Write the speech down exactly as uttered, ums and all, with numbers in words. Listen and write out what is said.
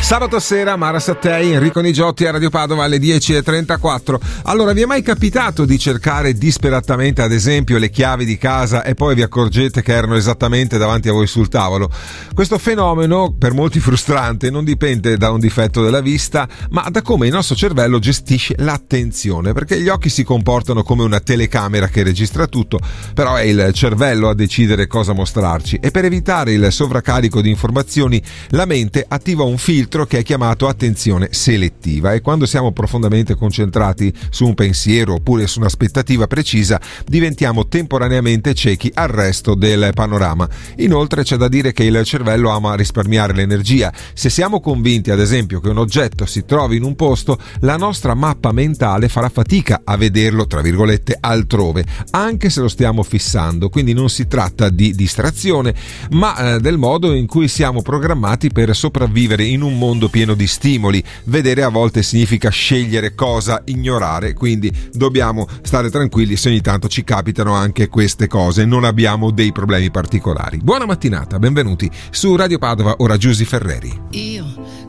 Sabato sera Mara Sattei, Enrico Nigiotti a Radio Padova alle dieci e trentaquattro. Allora, vi è mai capitato di cercare disperatamente ad esempio le chiavi di casa e poi vi accorgete che erano esattamente davanti a voi sul tavolo? Questo fenomeno, per molti frustrante, non dipende da un difetto della vista, ma da come il nostro cervello gestisce l'attenzione, perché gli occhi si comportano come una telecamera che registra tutto, però è il cervello a decidere cosa mostrarci, e per evitare il sovraccarico di informazioni la mente attiva un filtro che è chiamato attenzione selettiva, e quando siamo profondamente concentrati su un pensiero oppure su un'aspettativa precisa diventiamo temporaneamente ciechi al resto del panorama. Inoltre c'è da dire che il cervello ama risparmiare l'energia. Se siamo convinti ad esempio che un oggetto si trovi in un posto, la nostra mappa mentale farà fatica a vederlo tra virgolette altrove, anche se lo stiamo fissando. Quindi non si tratta di distrazione, ma eh, del modo in cui siamo programmati per sopravvivere in un mondo pieno di stimoli. Vedere a volte significa scegliere cosa ignorare, quindi dobbiamo stare tranquilli se ogni tanto ci capitano anche queste cose, non abbiamo dei problemi particolari. Buona mattinata, benvenuti su Radio Padova, ora Giusy Ferreri. Io